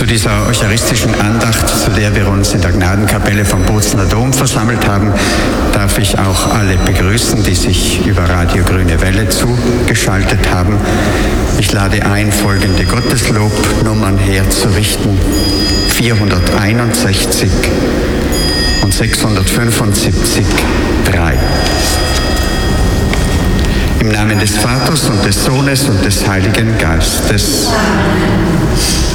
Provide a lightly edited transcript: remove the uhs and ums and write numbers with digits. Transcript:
dieser eucharistischen Andacht, zu der wir uns in der Gnadenkapelle vom Bozner Dom versammelt haben, darf ich auch alle begrüßen, die sich über Radio Grüne Welle zugeschaltet haben. Ich lade ein, folgende Gotteslobnummern herzurichten: 461 und 675, 3. Im Namen des Vaters und des Sohnes und des Heiligen Geistes. Amen.